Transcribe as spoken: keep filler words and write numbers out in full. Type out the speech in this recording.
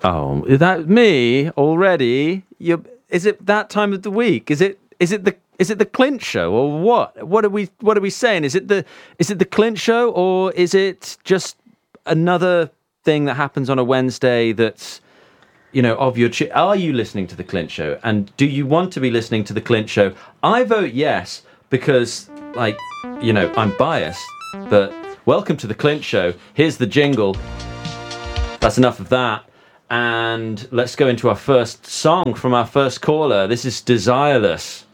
Oh, is that me already? You is it that time of the week? Is it is it the is it the Clint show or what? What are we what are we saying? Is it the is it the Clint show or is it just another thing that happens on a Wednesday that's, you know, of your chi- are you listening to the Clint show, and do you want to be listening to the Clint show? I vote yes because, like, you know, I'm biased, but welcome to the Clint show. Here's the jingle. That's enough of that. And let's go into our first song from our first caller. This is Desireless.